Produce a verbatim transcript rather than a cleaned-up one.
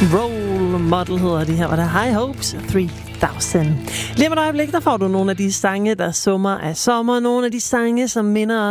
Role Model hedder de her, og der High Hopes tre tusind. Lige om et øjeblik, der får du nogle af de sange, der summer af sommer. Nogle af de sange, som minder